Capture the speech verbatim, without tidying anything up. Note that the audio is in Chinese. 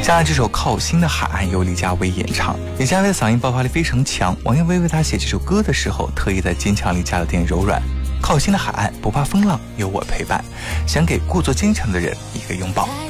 下来这首《靠心的海岸》由李佳薇演唱，李佳薇的嗓音爆发力非常强，王彦威为她写这首歌的时候，特意在坚强里加了点柔软。靠心的海岸，不怕风浪，有我陪伴，想给故作坚强的人一个拥抱。